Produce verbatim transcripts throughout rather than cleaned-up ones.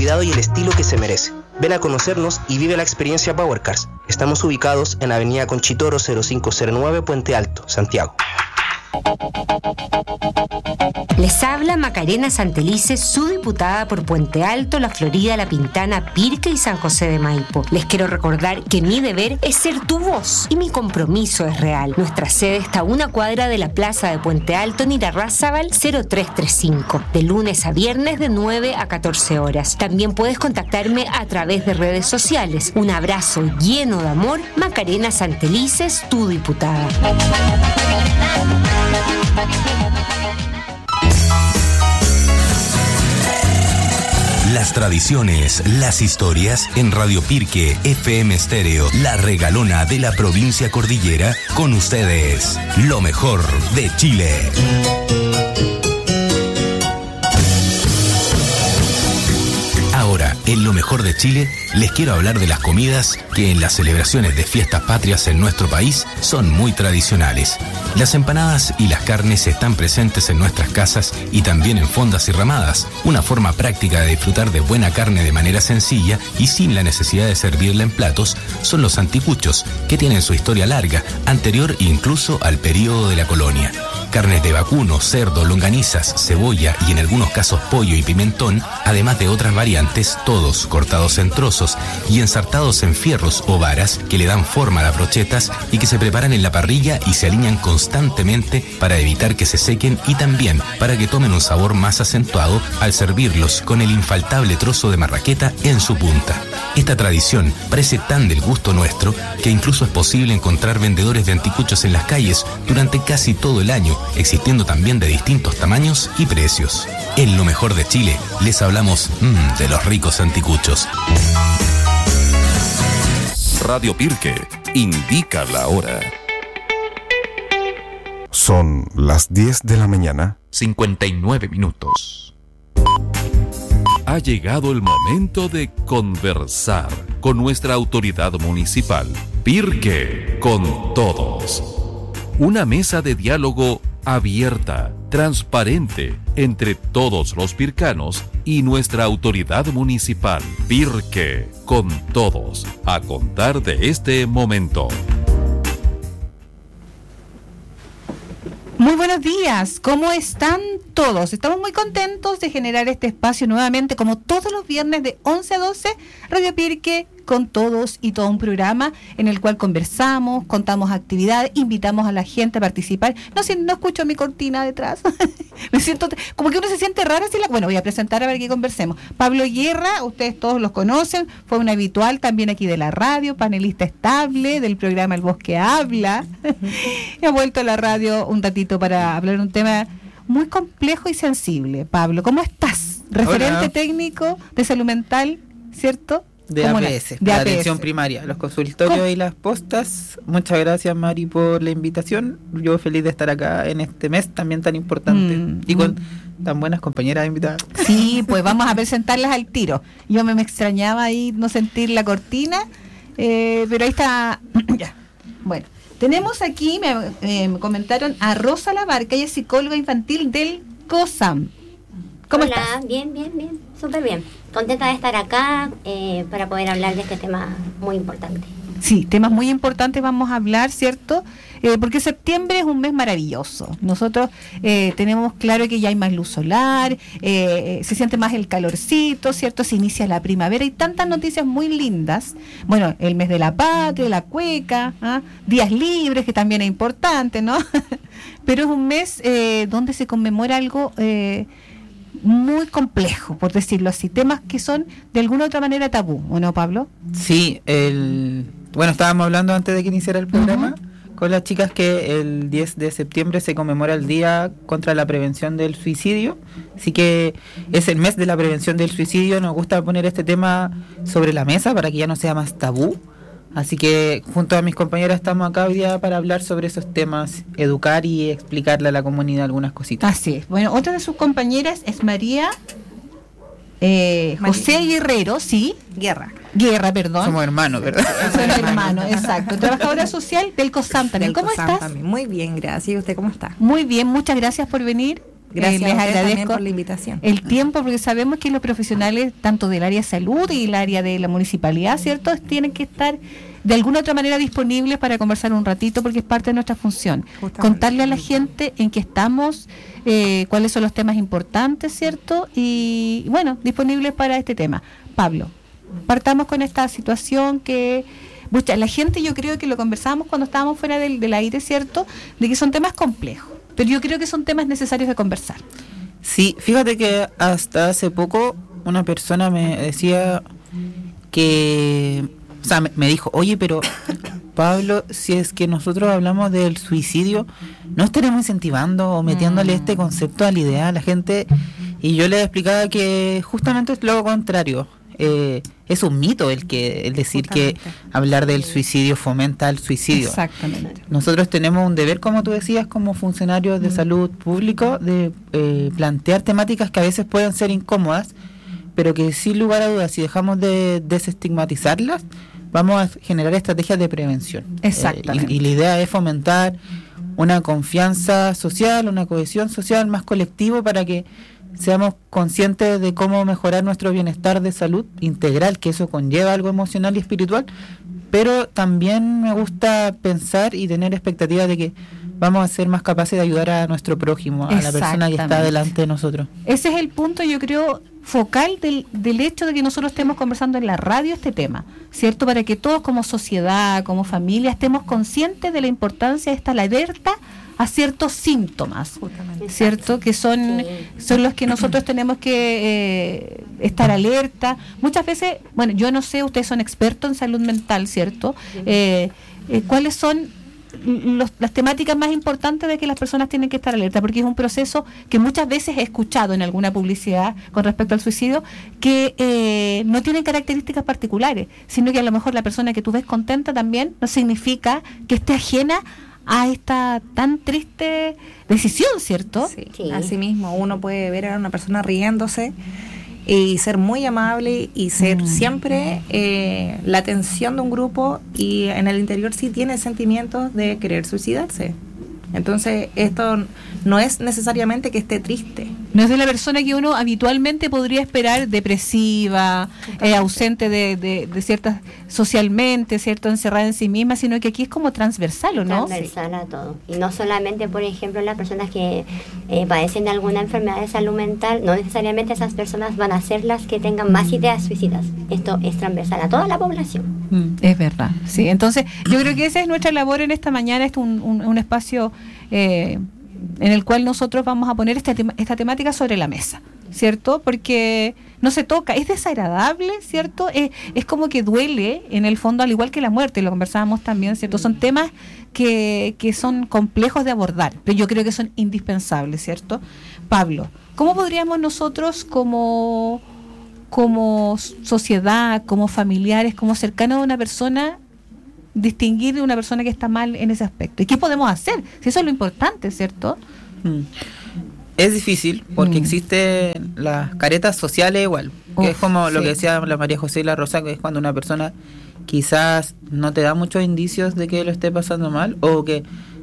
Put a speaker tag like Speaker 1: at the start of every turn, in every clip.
Speaker 1: cuidado y el estilo que se merece. Ven a conocernos y vive la experiencia Power Cars. Estamos ubicados en Avenida Conchitoro cero cinco cero nueve, Puente Alto, Santiago.
Speaker 2: Les habla Macarena Santelice, su diputada por Puente Alto, La Florida, La Pintana, Pirque y San José de Maipo. Les quiero recordar que mi deber es ser tu voz y mi compromiso es real. Nuestra sede está a una cuadra de la plaza de Puente Alto en Irarrázaval cero tres tres cinco, de lunes a viernes de nueve a catorce horas. También puedes contactarme a través de redes sociales. Un abrazo lleno de amor, Macarena Santelice, tu diputada.
Speaker 3: Las tradiciones, las historias en Radio Pirque F M Estéreo, la regalona de la provincia cordillera, con ustedes, lo mejor de Chile. Ahora, en lo mejor de Chile, les quiero hablar de las comidas que en las celebraciones de fiestas patrias en nuestro país son muy tradicionales. Las empanadas y las carnes están presentes en nuestras casas y también en fondas y ramadas. Una forma práctica de disfrutar de buena carne de manera sencilla y sin la necesidad de servirla en platos son los anticuchos, que tienen su historia larga, anterior incluso al período de la colonia. Carnes de vacuno, cerdo, longanizas, cebolla y en algunos casos pollo y pimentón, además de otras variantes, todos cortados en trozos y ensartados en fierros o varas que le dan forma a las brochetas y que se preparan en la parrilla y se alinean constantemente para evitar que se sequen y también para que tomen un sabor más acentuado al servirlos con el infaltable trozo de marraqueta en su punta. Esta tradición parece tan del gusto nuestro que incluso es posible encontrar vendedores de anticuchos en las calles durante casi todo el año, existiendo también de distintos tamaños y precios. En lo mejor de Chile les hablamos mmm, de los ricos anticuchos.
Speaker 4: Radio Pirque indica la hora.
Speaker 5: Son las diez de la mañana.
Speaker 4: cincuenta y nueve minutos. Ha llegado el momento de conversar con nuestra autoridad municipal. Pirque con todos. Una mesa de diálogo abierta, transparente, entre todos los pircanos y nuestra autoridad municipal. Pirque con todos, a contar de este momento.
Speaker 6: Muy buenos días, ¿cómo están todos? Estamos muy contentos de generar este espacio nuevamente, como todos los viernes de once a doce, Radio Pirque con todos y todo un programa en el cual conversamos, contamos actividades, invitamos a la gente a participar. No sé, no escucho mi cortina detrás. Me siento como que uno se siente raro. Si la, bueno, voy a presentar a ver qué conversemos. Pablo Guerra, ustedes todos los conocen, fue un habitual también aquí de la radio, panelista estable del programa El Bosque Habla. Y ha vuelto a la radio un ratito para hablar de un tema muy complejo y sensible. Pablo, ¿cómo estás? Referente
Speaker 7: Hola.
Speaker 6: Técnico de salud mental, ¿cierto?
Speaker 7: De A P S, de atención primaria, los consultorios ¿Cómo? Y las postas. Muchas gracias, Mari, por la invitación. Yo feliz de estar acá en este mes también tan importante mm, y con mm. tan buenas compañeras invitadas.
Speaker 6: Sí, pues vamos a presentarlas al tiro. Yo me, me extrañaba ahí no sentir la cortina, eh, pero ahí está. Ya. Bueno, tenemos aquí, me, eh, me comentaron a Rosa Labarca, ella es psicóloga infantil del COSAM. ¿Cómo
Speaker 8: Hola,
Speaker 6: estás?
Speaker 8: bien, bien, bien, súper bien. Contenta de estar acá eh, para poder hablar de este tema muy importante.
Speaker 6: Sí, temas muy importantes vamos a hablar, ¿cierto? Eh, porque septiembre es un mes maravilloso. Nosotros eh, tenemos claro que ya hay más luz solar, eh, se siente más el calorcito, ¿cierto? Se inicia la primavera y tantas noticias muy lindas. Bueno, el mes de la patria, la cueca, ¿ah? Días libres, que también es importante, ¿no? Pero es un mes eh, donde se conmemora algo Eh, muy complejo, por decirlo así, temas que son de alguna u otra manera tabú, ¿o no, Pablo?
Speaker 7: Sí, el bueno, estábamos hablando antes de que iniciara el programa uh-huh. con las chicas que el diez de septiembre se conmemora el Día contra la Prevención del Suicidio, así que es el mes de la prevención del suicidio. Nos gusta poner este tema sobre la mesa para que ya no sea más tabú. Así que junto a mis compañeras estamos acá hoy día para hablar sobre esos temas, educar y explicarle a la comunidad algunas cositas.
Speaker 6: Así es. Bueno, otra de sus compañeras es María eh, José Guerrero, ¿sí?
Speaker 9: Guerra.
Speaker 6: Guerra, perdón.
Speaker 7: Somos hermanos, ¿verdad?
Speaker 6: Somos hermanos, exacto. Trabajadora social del COSAM también. ¿Cómo estás?
Speaker 9: También. Muy bien, gracias. ¿Y usted cómo está?
Speaker 6: Muy bien, muchas gracias por venir.
Speaker 9: Gracias
Speaker 6: eh, les
Speaker 9: a ustedes también
Speaker 6: agradezco
Speaker 9: por la invitación.
Speaker 6: el tiempo, porque sabemos que los profesionales, tanto del área de salud y el área de la municipalidad, ¿cierto?, tienen que estar de alguna otra manera disponibles para conversar un ratito, porque es parte de nuestra función.
Speaker 9: Justamente.
Speaker 6: Contarle a la gente en qué estamos, eh, cuáles son los temas importantes, ¿cierto? Y bueno, disponibles para este tema. Pablo, partamos con esta situación que... Mucha, la gente, yo creo que lo conversábamos cuando estábamos fuera del, del aire, ¿cierto?, de que son temas complejos, pero yo creo que son temas necesarios de conversar.
Speaker 7: Sí, fíjate que hasta hace poco una persona me decía que, o sea, me, me dijo, oye, pero Pablo, si es que nosotros hablamos del suicidio, ¿no estaremos incentivando o metiéndole este concepto a la idea a la gente? Y yo le explicaba que justamente es lo contrario. Eh, es un mito el que el decir Justamente. que hablar del suicidio fomenta el suicidio.
Speaker 6: Exactamente.
Speaker 7: Nosotros tenemos un deber, como tú decías, como funcionarios de mm. salud público, de eh, plantear temáticas que a veces pueden ser incómodas, pero que sin lugar a dudas, si dejamos de desestigmatizarlas, vamos a generar estrategias de prevención.
Speaker 6: Exactamente.
Speaker 7: Eh, y, y la idea es fomentar una confianza social, una cohesión social más colectivo para que seamos conscientes de cómo mejorar nuestro bienestar de salud integral, que eso conlleva algo emocional y espiritual, pero también me gusta pensar y tener expectativas de que vamos a ser más capaces de ayudar a nuestro prójimo, a la persona que está delante de nosotros.
Speaker 6: Ese es el punto, yo creo, focal del, del hecho de que nosotros estemos conversando en la radio este tema, ¿cierto? Para que todos como sociedad, como familia, estemos conscientes de la importancia de estar alerta a ciertos síntomas, Justamente. ¿cierto? Que son, sí. son los que nosotros tenemos que eh, estar alerta. Muchas veces, bueno, yo no sé, ustedes son expertos en salud mental, ¿cierto? Eh, eh, ¿Cuáles son los, las temáticas más importantes de que las personas tienen que estar alerta? Porque es un proceso que muchas veces he escuchado en alguna publicidad con respecto al suicidio, que eh, no tienen características particulares, sino que a lo mejor la persona que tú ves contenta también no significa que esté ajena a esta tan triste decisión, ¿cierto?
Speaker 9: Sí, sí. Así mismo, uno puede ver a una persona riéndose y ser muy amable y ser mm. siempre eh, la atención de un grupo, y en el interior sí tiene sentimientos de querer suicidarse. Entonces, esto no es necesariamente que esté triste.
Speaker 6: No es de la persona que uno habitualmente podría esperar depresiva, eh, ausente de, de, de ciertas, socialmente, cierto, encerrada en sí misma, sino que aquí es como transversal, ¿o no?
Speaker 8: Transversal a todo. Y no solamente, por ejemplo, las personas que eh, padecen de alguna enfermedad de salud mental, no necesariamente esas personas van a ser las que tengan más ideas suicidas. Esto es transversal a toda la población.
Speaker 6: Mm, es verdad, sí. Entonces, yo creo que esa es nuestra labor en esta mañana, es un, un, un espacio Eh, en el cual nosotros vamos a poner esta, tema, esta temática sobre la mesa, ¿cierto? Porque no se toca, es desagradable, ¿cierto? Es, es como que duele en el fondo, al igual que la muerte, lo conversábamos también, ¿cierto? Son temas que, que son complejos de abordar, pero yo creo que son indispensables, ¿cierto? Pablo, ¿cómo podríamos nosotros como, como sociedad, como familiares, como cercanos a una persona, distinguir de una persona que está mal en ese aspecto? ¿Y qué podemos hacer? Si eso es lo importante, ¿cierto?
Speaker 7: Mm. Es difícil porque mm. existen las caretas sociales igual, que Uf, es como sí. lo que decía la María José y la Rosa, que es cuando una persona quizás no te da muchos indicios de que lo esté pasando mal, o que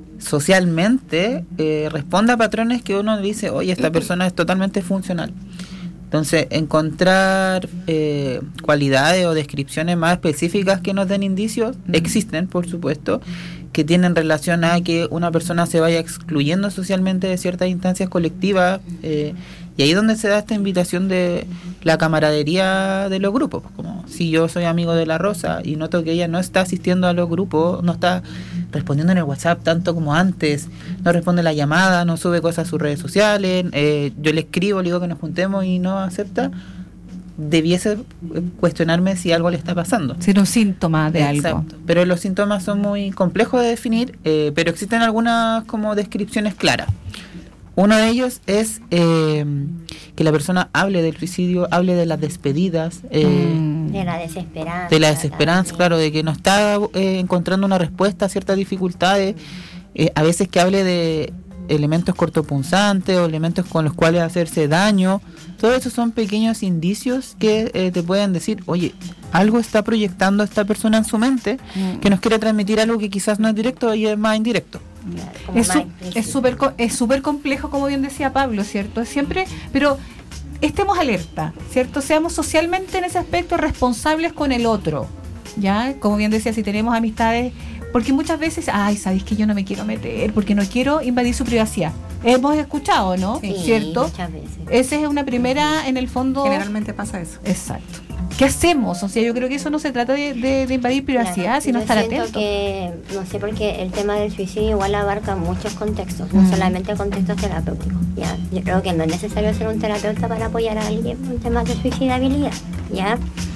Speaker 7: socialmente eh, responda a patrones que uno dice, oye, esta persona es totalmente funcional. Entonces, encontrar eh, cualidades o descripciones más específicas que nos den indicios, mm. existen, por supuesto, que tienen relación a que una persona se vaya excluyendo socialmente de ciertas instancias colectivas, eh, y ahí es donde se da esta invitación de la camaradería de los grupos. Como si yo soy amigo de la Rosa y noto que ella no está asistiendo a los grupos, no está respondiendo en el WhatsApp tanto como antes, no responde la llamada, no sube cosas a sus redes sociales, eh, yo le escribo, le digo que nos juntemos y no acepta, debiese cuestionarme si algo le está pasando.
Speaker 6: Ser un síntoma de
Speaker 7: Exacto.
Speaker 6: algo.
Speaker 7: Pero los síntomas son muy complejos de definir, eh, pero existen algunas como descripciones claras. Uno de ellos es eh, que la persona hable del suicidio, hable de las despedidas. Eh,
Speaker 8: mm. De la desesperanza.
Speaker 7: De la desesperanza, también. Claro, de que no está eh, encontrando una respuesta a ciertas dificultades. Eh, a veces que hable de elementos cortopunzantes o elementos con los cuales hacerse daño. Todos esos son pequeños indicios que eh, te pueden decir, oye, algo está proyectando esta persona en su mente mm. que nos quiere transmitir algo que quizás no es directo y es más indirecto.
Speaker 8: Como
Speaker 6: Es
Speaker 8: más
Speaker 6: su-
Speaker 8: explícito.
Speaker 6: es súper co- es súper complejo, como bien decía Pablo, ¿cierto? Siempre, pero estemos alerta, ¿cierto? Seamos socialmente en ese aspecto responsables con el otro, ¿ya? Como bien decía, si tenemos amistades, porque muchas veces, ay, sabéis que yo no me quiero meter, porque no quiero invadir su privacidad. Hemos escuchado, ¿no?
Speaker 8: Sí,
Speaker 6: ¿Cierto?
Speaker 8: muchas veces.
Speaker 6: Esa es una primera, en el fondo...
Speaker 9: Generalmente pasa eso.
Speaker 6: Exacto. ¿Qué hacemos? O sea, yo creo que eso no se trata de, de- de invadir privacidad,
Speaker 8: Claro,
Speaker 6: sino
Speaker 8: yo
Speaker 6: estar
Speaker 8: siento
Speaker 6: atento.
Speaker 8: que, no sé, porque el tema del suicidio igual abarca muchos contextos, no
Speaker 6: Mm.
Speaker 8: solamente contextos terapéuticos. ¿Ya? Yo creo que no es necesario ser un terapeuta para apoyar a alguien en temas de suicidabilidad. ¿Ya?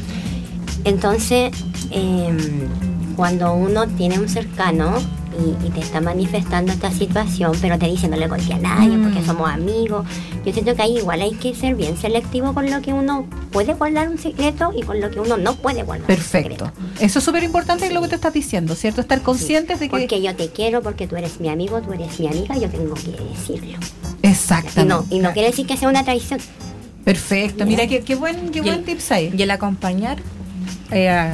Speaker 8: Entonces, eh, cuando uno tiene un cercano y, y te está manifestando esta situación, pero te dice no le conté a nadie
Speaker 6: Mm.
Speaker 8: porque somos amigos, yo siento que ahí igual hay que ser bien selectivo con lo que uno puede guardar un secreto y con lo que uno no puede guardar un
Speaker 6: Perfecto.
Speaker 8: secreto.
Speaker 6: Eso es súper importante lo que te estás diciendo, ¿cierto? Estar conscientes de que...
Speaker 8: Porque yo te quiero, porque tú eres mi amigo, tú eres mi amiga, yo tengo que decirlo. Y
Speaker 6: Exactamente.
Speaker 8: no, y no quiere decir que sea una traición.
Speaker 6: Perfecto. Mira, qué, qué buen, qué
Speaker 9: Y
Speaker 6: buen
Speaker 9: el-
Speaker 6: tips ahí.
Speaker 9: Y el acompañar eh,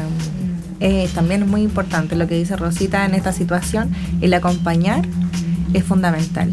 Speaker 9: eh, también es muy importante lo que dice Rosita en esta situación. El acompañar es fundamental.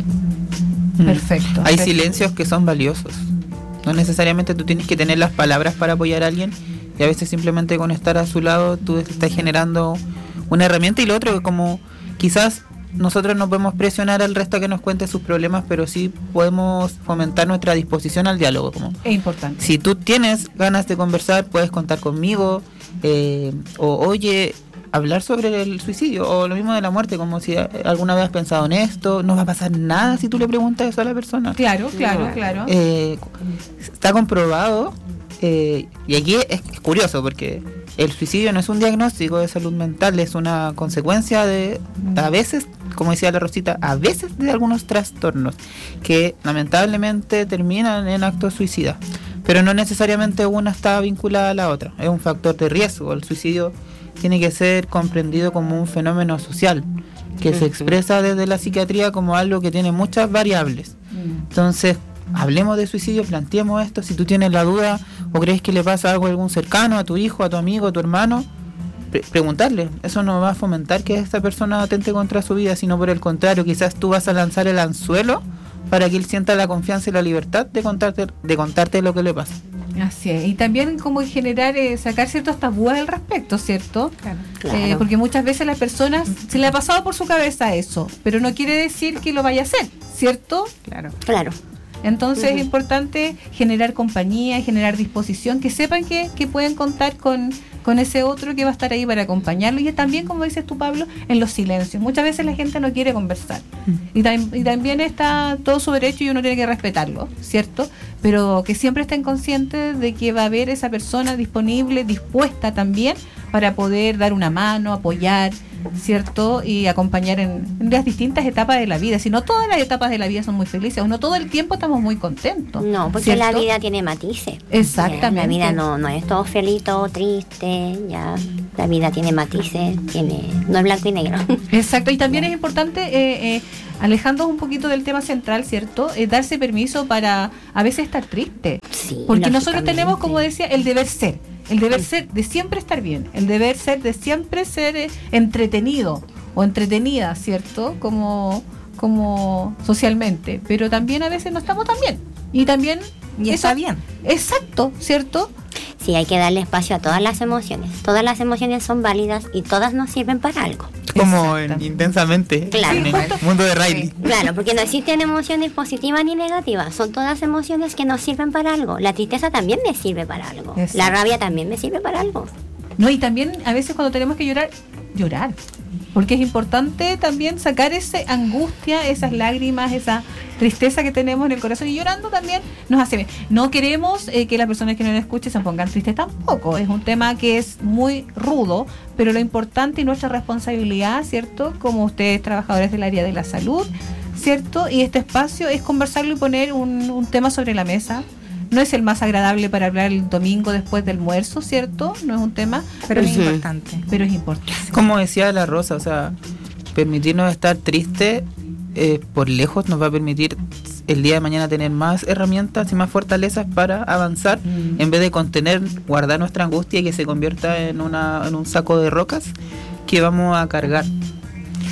Speaker 6: Perfecto.
Speaker 7: Hay
Speaker 6: Perfecto.
Speaker 7: silencios que son valiosos. No necesariamente tú tienes que tener las palabras para apoyar a alguien, y a veces simplemente con estar a su lado tú estás generando una herramienta. Y lo otro, que como quizás nosotros no podemos presionar al resto a que nos cuente sus problemas, pero sí podemos fomentar nuestra disposición al diálogo. Como
Speaker 6: Es importante.
Speaker 7: si tú tienes ganas de conversar, puedes contar conmigo, eh, o oye, hablar sobre el suicidio, o lo mismo de la muerte, como si eh, alguna vez has pensado en esto. No va a pasar nada si tú le preguntas eso a la persona.
Speaker 6: Claro, claro, claro.
Speaker 7: Eh, está comprobado, eh, y aquí es, es curioso porque el suicidio no es un diagnóstico de salud mental, es una consecuencia de, a veces, como decía la Rosita, a veces de algunos trastornos que lamentablemente terminan en actos suicidas, pero no necesariamente una está vinculada a la otra, es un factor de riesgo. El suicidio tiene que ser comprendido como un fenómeno social que se expresa desde la psiquiatría como algo que tiene muchas variables. Entonces, hablemos de suicidio, planteemos esto. Si tú tienes la duda o crees que le pasa algo a algún cercano, a tu hijo, a tu amigo, a tu hermano, pre- preguntarle. Eso no va a fomentar que esta persona atente contra su vida, sino por el contrario, quizás tú vas a lanzar el anzuelo para que él sienta la confianza y la libertad de contarte, de contarte lo que le pasa.
Speaker 6: Así es. Y también como generar, eh, sacar ciertos tabúes al respecto, ¿cierto?
Speaker 9: Claro.
Speaker 8: Claro.
Speaker 6: Eh, porque muchas veces las personas se le ha pasado por su cabeza eso, pero no quiere decir que lo vaya a hacer, ¿cierto?
Speaker 9: Claro.
Speaker 8: Claro.
Speaker 6: Entonces
Speaker 8: Ujú.
Speaker 6: es importante generar compañía, generar disposición, que sepan que, que pueden contar con, con ese otro que va a estar ahí para acompañarlo. Y también, como dices tú, Pablo, en los silencios. Muchas veces la gente no quiere conversar. Y, tam- y también está todo su derecho y uno tiene que respetarlo, ¿cierto? Pero que siempre estén conscientes de que va a haber esa persona disponible, dispuesta también para poder dar una mano, apoyar, ¿cierto? Y acompañar en, en las distintas etapas de la vida. Si no todas las etapas de la vida son muy felices, o no todo el tiempo estamos muy contentos.
Speaker 8: No, porque
Speaker 6: ¿cierto?
Speaker 8: la vida tiene matices.
Speaker 6: Exactamente.
Speaker 8: La vida no, no es todo feliz, todo triste, ya. La vida tiene matices, tiene, no es blanco y negro.
Speaker 6: Exacto, y también es importante, eh, eh, alejándonos un poquito del tema central, ¿cierto? Eh, darse permiso para a veces estar triste.
Speaker 8: Sí,
Speaker 6: Porque nosotros
Speaker 8: lógicamente.
Speaker 6: tenemos, como decía, el deber ser. El deber ser de siempre estar bien. El deber ser de siempre ser eh, entretenido o entretenida, ¿cierto? Como, como socialmente. Pero también a veces no estamos tan bien. Y también...
Speaker 9: Y está bien.
Speaker 6: Exacto, ¿cierto?
Speaker 8: Sí, hay que darle espacio a todas las emociones. Todas las emociones son válidas y todas nos sirven para algo.
Speaker 7: Como en
Speaker 6: Exacto.
Speaker 7: Intensamente,
Speaker 8: Claro.
Speaker 7: en el mundo de Riley.
Speaker 8: Claro, porque no existen emociones positivas ni negativas. Son todas emociones que nos sirven para algo. La tristeza también me sirve para algo.
Speaker 6: Exacto.
Speaker 8: La rabia también me sirve para algo.
Speaker 6: No, y también a veces cuando tenemos que llorar, llorar. Porque es importante también sacar esa angustia, esas lágrimas, esa tristeza que tenemos en el corazón. Y llorando también nos hace bien. No queremos eh, que las personas que nos escuchen se pongan tristes tampoco. Es un tema que es muy rudo, pero lo importante y nuestra responsabilidad, ¿cierto? Como ustedes, trabajadores del área de la salud, ¿cierto? Y este espacio es conversarlo y poner un, un tema sobre la mesa. No es el más agradable para hablar el domingo después del almuerzo, ¿cierto? No es un tema,
Speaker 9: Pero es
Speaker 7: Sí.
Speaker 9: importante.
Speaker 6: pero es importante.
Speaker 7: Como decía la Rosa, o sea, permitirnos estar tristes eh, por lejos nos va a permitir el día de mañana tener más herramientas y más fortalezas para avanzar,
Speaker 6: Mm.
Speaker 7: en vez de contener, guardar nuestra angustia y que se convierta en una en un saco de rocas que vamos a cargar.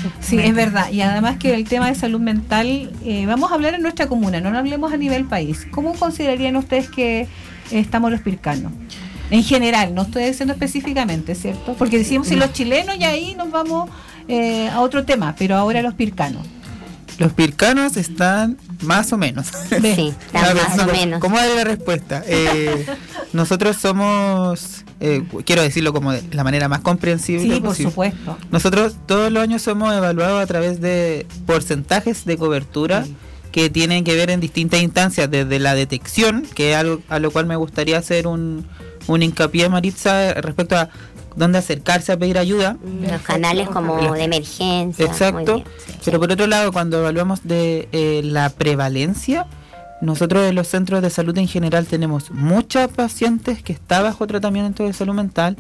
Speaker 6: Sí, es verdad. Y además que el tema de salud mental, eh, vamos a hablar en nuestra comuna, no hablemos a nivel país. ¿Cómo considerarían ustedes que eh, estamos los pircanos? En general, no estoy diciendo específicamente, ¿cierto? Porque decimos si los chilenos y ahí nos vamos eh, a otro tema, pero ahora los pircanos.
Speaker 7: Los pircanos están más o menos.
Speaker 8: Sí, están más o menos.
Speaker 7: ¿Cómo darle la respuesta? Eh, nosotros somos, eh, quiero decirlo como de la manera más comprensible
Speaker 6: Sí, por
Speaker 7: posible.
Speaker 6: supuesto.
Speaker 7: Nosotros todos los años somos evaluados a través de porcentajes de cobertura sí. que tienen que ver en distintas instancias, desde la detección, que es algo a lo cual me gustaría hacer un, un hincapié, Maritza, respecto a dónde acercarse a pedir ayuda.
Speaker 8: Los canales como de emergencia.
Speaker 7: Exacto.
Speaker 8: Bien, sí,
Speaker 7: Pero
Speaker 8: sí.
Speaker 7: por otro lado, cuando evaluamos de eh, la prevalencia, nosotros en los centros de salud en general tenemos muchas pacientes que están bajo tratamiento de salud mental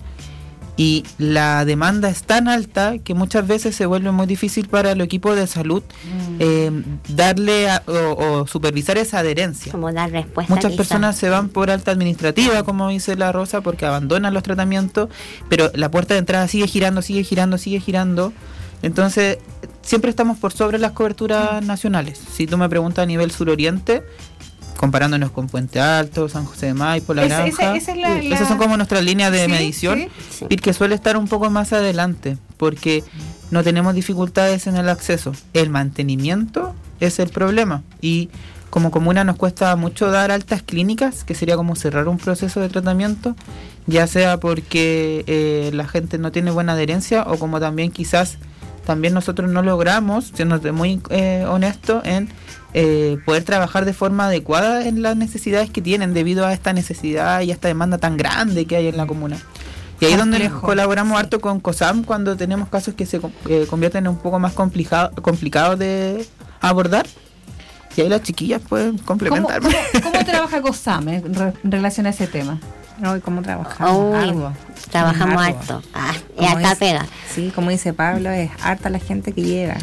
Speaker 7: y la demanda es tan alta que muchas veces se vuelve muy difícil para el equipo de salud mm. eh, darle a, o, o supervisar esa adherencia.
Speaker 8: Como dar respuesta.
Speaker 7: Muchas
Speaker 8: quizá.
Speaker 7: personas se van por alta administrativa, como dice la Rosa, porque abandonan los tratamientos, pero la puerta de entrada sigue girando, sigue girando, sigue girando. Entonces, siempre estamos por sobre las coberturas mm. nacionales. Si tú me preguntas a nivel suroriente, comparándonos con Puente Alto, San José de Maipo, La
Speaker 6: Esa,
Speaker 7: Granja,
Speaker 6: esa, esa es la, la...
Speaker 7: esas son como nuestras líneas de
Speaker 6: sí,
Speaker 7: medición,
Speaker 6: sí.
Speaker 7: y que suele estar un poco más adelante, porque no tenemos dificultades en el acceso. El mantenimiento es el problema, y como comuna nos cuesta mucho dar altas clínicas, que sería como cerrar un proceso de tratamiento, ya sea porque eh, la gente no tiene buena adherencia, o como también quizás también nosotros no logramos, siendo muy eh, honesto, en eh, poder trabajar de forma adecuada en las necesidades que tienen debido a esta necesidad y a esta demanda tan grande que hay en la comuna. Y ahí es donde colaboramos sí. harto con COSAM cuando tenemos casos que se eh, convierten en un poco más complicado, complicados de abordar. Y ahí las chiquillas pueden complementarme.
Speaker 6: ¿Cómo, cómo, cómo trabaja COSAM en, re, en relación a ese tema?
Speaker 9: No, ¿cómo trabajamos?
Speaker 8: Uy,
Speaker 9: Arduo.
Speaker 8: Trabajamos
Speaker 9: Arduo.
Speaker 8: harto. Ah, y harta pega.
Speaker 9: Sí, como dice Pablo, es harta la gente que llega.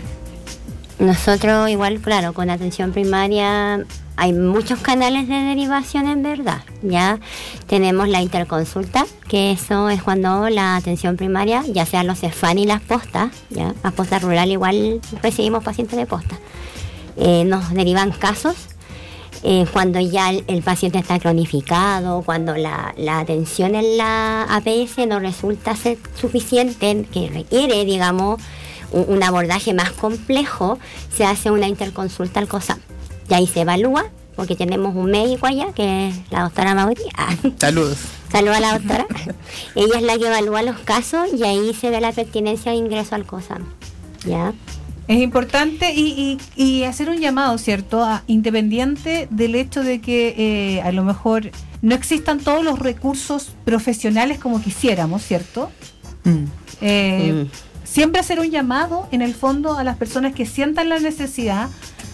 Speaker 8: Nosotros igual, claro, con atención primaria hay muchos canales de derivación en verdad. Ya tenemos la interconsulta, que eso es cuando la atención primaria, ya sea los CEFAN y las postas, ya las postas rurales igual recibimos pacientes de posta. Eh, nos derivan casos eh, cuando ya el, el paciente está cronificado, cuando la, la atención en la A P S no resulta ser suficiente, que requiere, digamos, un, un abordaje más complejo, se hace una interconsulta al COSAM. Y ahí se evalúa, porque tenemos un médico allá, que es la doctora Mauri. Ah.
Speaker 7: Saludos.
Speaker 8: Saludos a la doctora. Ella es la que evalúa los casos y ahí se ve la pertinencia de ingreso al COSAM. ¿Ya?
Speaker 6: Es importante y, y, y hacer un llamado, ¿cierto? A, independiente del hecho de que eh, a lo mejor no existan todos los recursos profesionales como quisiéramos, ¿cierto? Mm. Eh, mm. Siempre hacer un llamado, en el fondo, a las personas que sientan la necesidad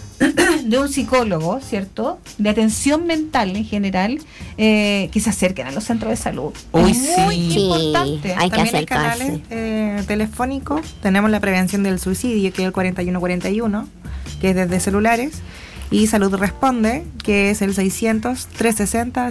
Speaker 6: de un psicólogo, ¿cierto? De atención mental en general, eh, que se acerquen a los centros de salud.
Speaker 7: Uy,
Speaker 6: es muy
Speaker 7: sí.
Speaker 6: importante.
Speaker 9: Hay También hay canales eh, telefónicos. Tenemos la prevención del suicidio, que es el cuarenta y uno cuarenta y uno, que es desde celulares. Y Salud Responde, que es el seiscientos, trescientos sesenta,